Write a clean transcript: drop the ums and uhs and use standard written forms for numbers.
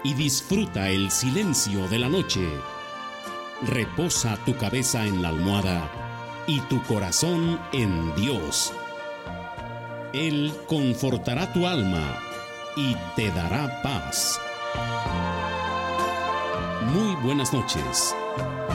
y disfruta el silencio de la noche. Reposa tu cabeza en la almohada y tu corazón en Dios. Él confortará tu alma y te dará paz. Muy buenas noches.